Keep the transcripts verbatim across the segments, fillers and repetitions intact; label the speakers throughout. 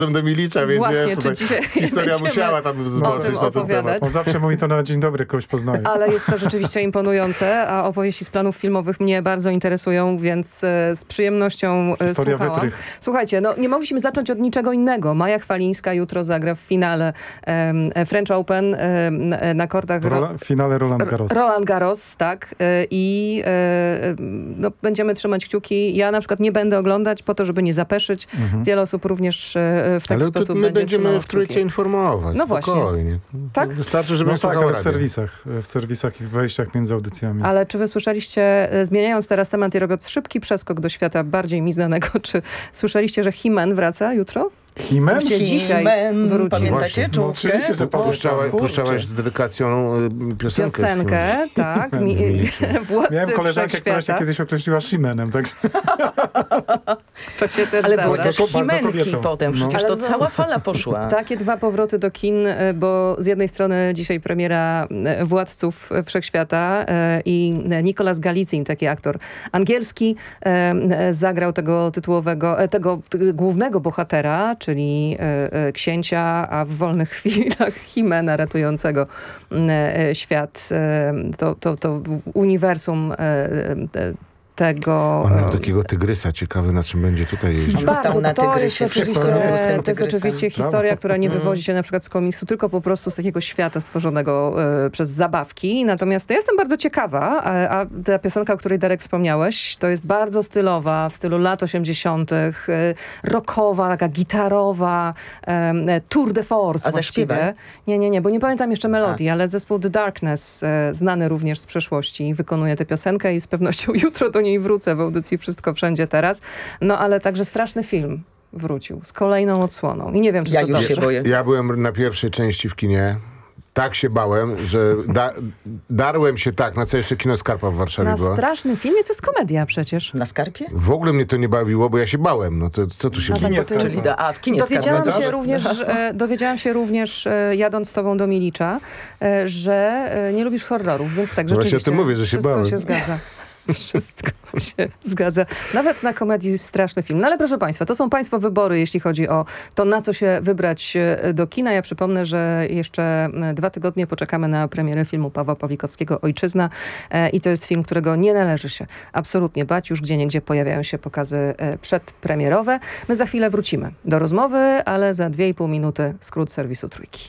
Speaker 1: do Milicza, więc
Speaker 2: Właśnie,
Speaker 1: wiesz,
Speaker 2: czy dzisiaj
Speaker 1: historia musiała tam zboczyć na ten temat.
Speaker 3: On zawsze mówi to na dzień dobry, kogoś poznaje.
Speaker 2: Ale jest to rzeczywiście imponujące, a opowieści z planów filmowych mnie bardzo interesują, więc e, z przyjemnością e,
Speaker 3: Historia
Speaker 2: słuchałam.
Speaker 3: wytrych.
Speaker 2: Słuchajcie, no nie mogliśmy zacząć od niczego innego. Maja Chwalińska jutro zagra w finale e, French Open e, na kortach...
Speaker 3: Rola, w finale Roland Garros.
Speaker 2: Roland Garros, tak. E, I e, no, będziemy trzymać kciuki. Ja na przykład nie będę oglądać po to, żeby nie zapeszyć. Mhm. Wiele osób również e, w taki
Speaker 1: ale
Speaker 2: sposób
Speaker 1: my
Speaker 2: będzie
Speaker 1: będziemy w trójce informować.
Speaker 2: No właśnie.
Speaker 1: Spokojnie.
Speaker 2: Tak?
Speaker 1: Wystarczy, żeby
Speaker 3: No tak,
Speaker 1: słuchał
Speaker 3: ale w
Speaker 1: radia.
Speaker 3: serwisach, w serwisach i w wejściach między audycjami.
Speaker 2: Ale czy wy słyszeliście, e, zmieniając teraz temat i robiąc szybki przeskok do świata bardziej mi znanego, czy słyszeliście, że He-Man wraca jutro?
Speaker 3: He-Man?
Speaker 2: Gdzie dzisiaj wróci.
Speaker 4: Pamiętacie
Speaker 1: No,
Speaker 4: czołówkę?
Speaker 3: oczywiście, że
Speaker 1: Puszczałaś,
Speaker 4: Kurczę.
Speaker 1: puszczałaś z dedykacją y, piosenkę.
Speaker 2: Piosenkę, tak. Mi, Władcy
Speaker 3: Miałem koleżankę, która się
Speaker 2: Wszechświata.
Speaker 3: kiedyś określiła She-Manem, tak?
Speaker 2: To się też
Speaker 4: Ale
Speaker 2: zdarza.
Speaker 4: były też
Speaker 3: Bardzo
Speaker 4: Himenki
Speaker 3: kobiecą.
Speaker 4: potem,
Speaker 3: No.
Speaker 4: przecież
Speaker 2: Ale
Speaker 4: to
Speaker 2: za-
Speaker 4: cała fala poszła.
Speaker 2: Takie dwa powroty do kin, e, bo z jednej strony dzisiaj premiera e, Władców Wszechświata e, i Nicolas Galicin, taki aktor angielski, e, e, zagrał tego tytułowego, e, tego t- głównego bohatera, czyli e, e, księcia, a w wolnych chwilach Himena ratującego e, świat, e, to, to, to uniwersum e, e, tego...
Speaker 1: On miał takiego tygrysa, ciekawy na czym będzie tutaj jeździć.
Speaker 4: Stał
Speaker 2: Bardzo,
Speaker 4: na
Speaker 2: to jest
Speaker 4: tygrysie,
Speaker 2: oczywiście,
Speaker 4: przystał z tym
Speaker 2: to jest
Speaker 4: tygrysem.
Speaker 2: oczywiście historia,
Speaker 3: Brawo.
Speaker 2: która nie
Speaker 4: Mm.
Speaker 2: wywodzi się na przykład z komiksu, tylko po prostu z takiego świata stworzonego e, przez zabawki. Natomiast ja jestem bardzo ciekawa, a, a ta piosenka, o której Darek wspomniałeś, to jest bardzo stylowa, w stylu lat osiemdziesiątych, e, rockowa, taka gitarowa, e, tour de force
Speaker 4: A
Speaker 2: właściwie.
Speaker 4: zaśpiewaj.
Speaker 2: Nie, nie, nie, bo nie pamiętam jeszcze melodii, ale zespół The Darkness, e, znany również z przeszłości, wykonuje tę piosenkę i z pewnością jutro do niej wrócę w audycji Wszystko Wszędzie Teraz. No ale także straszny film wrócił z kolejną odsłoną. I nie wiem, czy
Speaker 4: Ja
Speaker 2: to
Speaker 4: już
Speaker 2: dobrze.
Speaker 4: się boję.
Speaker 1: Ja byłem na pierwszej części w kinie. Tak się bałem, że da, darłem się tak, na co jeszcze kino Skarpa w Warszawie
Speaker 2: Na
Speaker 1: była.
Speaker 2: strasznym filmie to jest komedia przecież.
Speaker 4: Na Skarpie?
Speaker 1: W ogóle mnie to nie bawiło, bo ja się bałem. No to co tu się
Speaker 2: A tak,
Speaker 1: dzieje?
Speaker 2: bo ty-
Speaker 4: Czyli da, a w kinie
Speaker 2: Dowiedziałam
Speaker 4: Skarpie.
Speaker 2: się, również, e, dowiedziałam się również, e, jadąc z tobą do Milicza, e, że e, nie lubisz horrorów, więc tak,
Speaker 1: No właśnie
Speaker 2: rzeczywiście
Speaker 1: o tym mówię, że się
Speaker 2: wszystko
Speaker 1: bałem.
Speaker 2: się zgadza. Wszystko się zgadza. Nawet na komedii straszny film. No ale proszę państwa, to są państwo wybory, jeśli chodzi o to, na co się wybrać e, do kina. Ja przypomnę, że jeszcze e, dwa tygodnie poczekamy na premierę filmu Pawła Pawlikowskiego Ojczyzna e, i to jest film, którego nie należy się absolutnie bać. Już gdzieniegdzie pojawiają się pokazy e, przedpremierowe. My za chwilę wrócimy do rozmowy, ale za dwie i pół minuty skrót serwisu Trójki.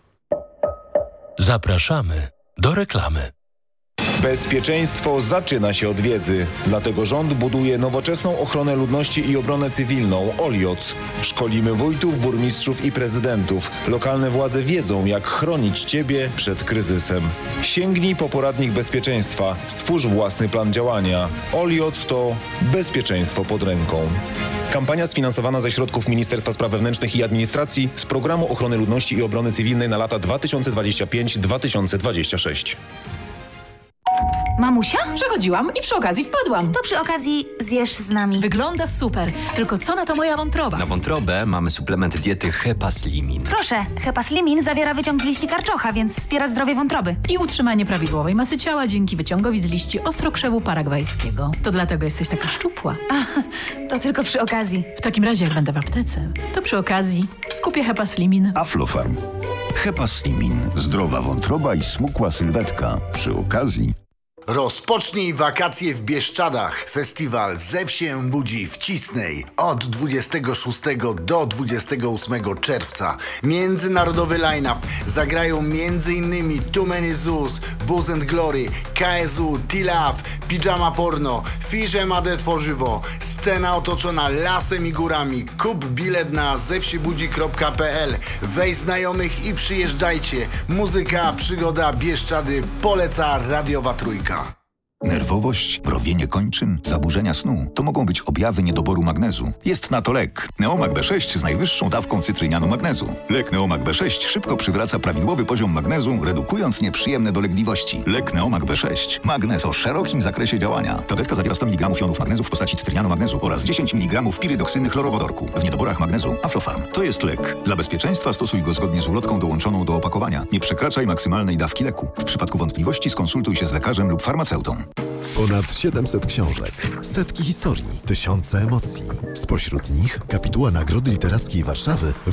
Speaker 5: Zapraszamy do reklamy.
Speaker 6: Bezpieczeństwo zaczyna się od wiedzy. Dlatego rząd buduje nowoczesną ochronę ludności i obronę cywilną OLIOC. Szkolimy wójtów, burmistrzów i prezydentów. Lokalne władze wiedzą, jak chronić Ciebie przed kryzysem. Sięgnij po poradnik bezpieczeństwa. Stwórz własny plan działania. OLIOC to bezpieczeństwo pod ręką. Kampania sfinansowana ze środków Ministerstwa Spraw Wewnętrznych i Administracji z Programu Ochrony Ludności i Obrony Cywilnej na lata dwa tysiące dwudziesty piąty do dwa tysiące dwudziestego szóstego.
Speaker 7: Mamusia? Przechodziłam i przy okazji wpadłam.
Speaker 8: To przy okazji zjesz z nami.
Speaker 7: Wygląda super, tylko co na to moja wątroba?
Speaker 9: Na wątrobę mamy suplement diety Hepaslimin.
Speaker 8: Proszę, Hepaslimin zawiera wyciąg z liści karczocha, więc wspiera zdrowie wątroby.
Speaker 7: I utrzymanie prawidłowej masy ciała dzięki wyciągowi z liści ostrokrzewu paragwajskiego. To dlatego jesteś taka szczupła.
Speaker 8: A, to tylko przy okazji.
Speaker 7: W takim razie, jak będę w aptece, to przy okazji kupię Hepaslimin.
Speaker 10: Aflofarm. Hepaslimin. Zdrowa wątroba i smukła sylwetka. Przy okazji...
Speaker 11: Rozpocznij wakacje w Bieszczadach. Festiwal Zew się budzi w Cisnej od dwudziestego szóstego do dwudziestego ósmego czerwca. Międzynarodowy line-up. Zagrają m.in. Too Many Zoos, Booze and Glory, K S U, T-Love, Pijama Porno, Fish M A D Tworzywo. Scena otoczona lasem i górami. Kup bilet na zew się budzi kropka p l. Weź znajomych i przyjeżdżajcie. Muzyka, przygoda, Bieszczady. Poleca Radiowa Trójka.
Speaker 10: Nerwowość, mrowienie kończyn, zaburzenia snu to mogą być objawy niedoboru magnezu. Jest na to lek. Neomag B sześć z najwyższą dawką cytrynianu magnezu. Lek Neomag B sześć szybko przywraca prawidłowy poziom magnezu, redukując nieprzyjemne dolegliwości. Lek Neomag B sześć. Magnez o szerokim zakresie działania. Tabletka zawiera sto miligramów jonów magnezu w postaci cytrynianu magnezu oraz dziesięć miligramów pirydoksyny chlorowodorku. W niedoborach magnezu Aflofarm. To jest lek. Dla bezpieczeństwa stosuj go zgodnie z ulotką dołączoną do opakowania. Nie przekraczaj maksymalnej dawki leku. W przypadku wątpliwości skonsultuj się z lekarzem lub farmaceutą.
Speaker 12: Ponad siedemset książek, setki historii, tysiące emocji. Spośród nich kapituła Nagrody Literackiej Warszawy